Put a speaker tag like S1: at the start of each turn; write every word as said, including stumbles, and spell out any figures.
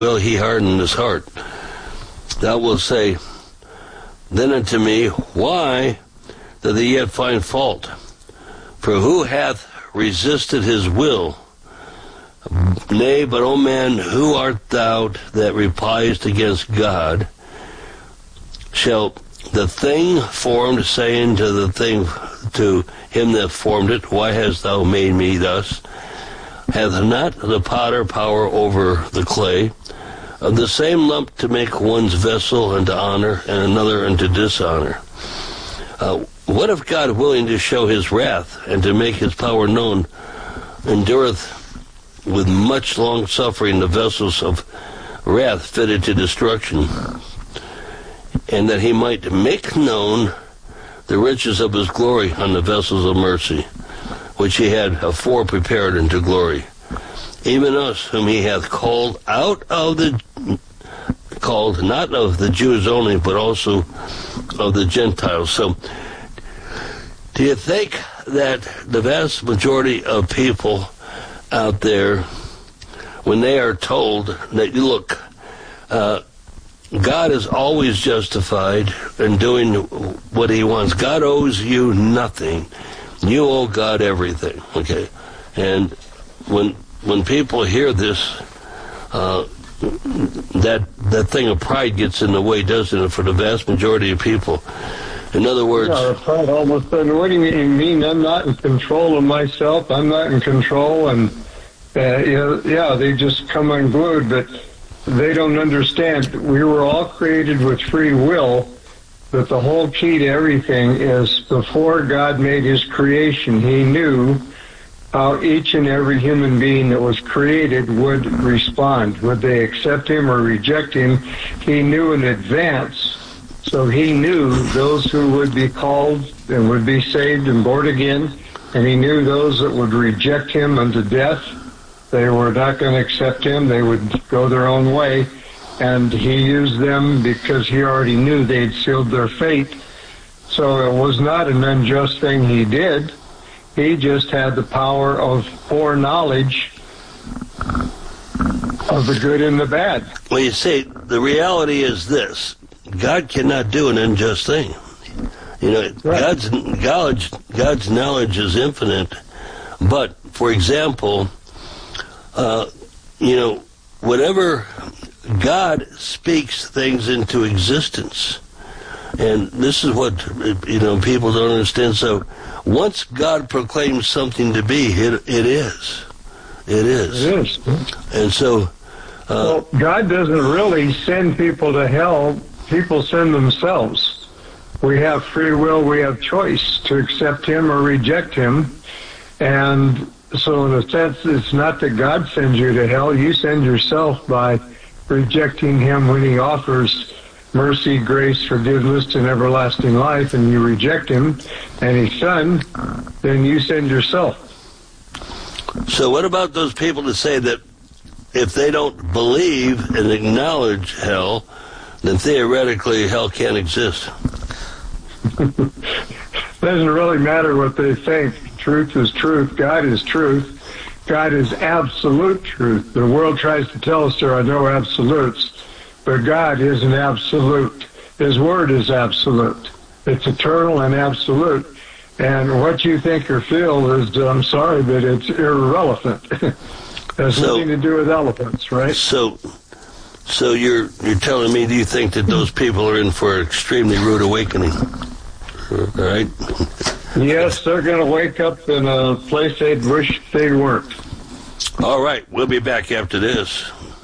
S1: will he harden his heart. Thou wilt say then unto me, why doth he yet find fault? For who hath resisted his will? Nay, but, O man, who art thou that repliest against God? Shall the thing formed say unto the thing, to him that formed it, why hast thou made me thus? Hath not the potter power over the clay, of the same lump to make one's vessel unto honor, and another unto dishonor? Uh, what if God, willing to show his wrath, and to make his power known, endureth with much long suffering the vessels of wrath fitted to destruction, and that he might make known the riches of his glory on the vessels of mercy, which he had afore prepared unto glory, even us whom he hath called out of the called not of the Jews only, but also of the Gentiles. So do you think that the vast majority of people out there, when they are told that, look, uh, God is always justified in doing what he wants. God owes you nothing. You owe God everything, okay? And when when people hear this, uh, that that thing of pride gets in the way, doesn't it, for the vast majority of people? In other words...
S2: Yeah, pride almost said, what do you mean? I'm not in control of myself. I'm not in control. And, uh, you know, yeah, they just come unglued, but they don't understand. We were all created with free will, but the whole key to everything is before God made his creation, he knew how each and every human being that was created would respond. Would they accept him or reject him? He knew in advance. So he knew those who would be called and would be saved and born again, and he knew those that would reject him unto death. They were not going to accept him. They would go their own way. And he used them because he already knew they'd sealed their fate. So it was not an unjust thing he did. He just had the power of foreknowledge of the good and the bad.
S1: Well, you see, the reality is this. God cannot do an unjust thing. You know, right. God's, God's, God's knowledge is infinite. But, for example... Uh, you know, whenever God speaks things into existence, and this is what, you know, people don't understand. So once God proclaims something to be, it, it is. It is.
S2: It is.
S1: And so...
S2: well,
S1: Uh,
S2: God doesn't really send people to hell. People send themselves. We have free will. We have choice to accept him or reject him. And... so in a sense, it's not that God sends you to hell. You send yourself by rejecting him when he offers mercy, grace, forgiveness, and everlasting life, and you reject him and his son, then you send yourself.
S1: So what about those people that say that if they don't believe and acknowledge hell, then theoretically hell can't exist?
S2: Doesn't really matter what they think. Truth is truth. God is truth. God is absolute truth. The world tries to tell us there are no absolutes, but God is an absolute. His word is absolute. It's eternal and absolute. And what you think or feel is, I'm sorry, but it's irrelevant. Has
S1: so,
S2: nothing to do with elephants, right?
S1: So, so you're you're telling me, do you think that those people are in for an extremely rude awakening? All right.
S2: Yes, they're going to wake up in a place they'd wish they weren't.
S1: All right, we'll be back after this.